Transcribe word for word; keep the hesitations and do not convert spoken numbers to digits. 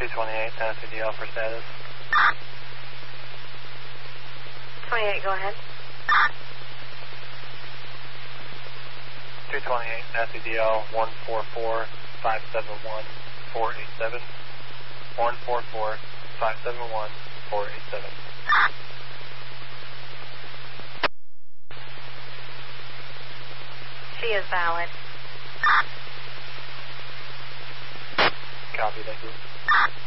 two twenty-eight, Tennessee D L for status. twenty-eight, go ahead. two twenty-eight, Tennessee D L, one four four, five seven one, four eight seven. one four four, five seven one, four eight seven. She is valid. Copy, thank you.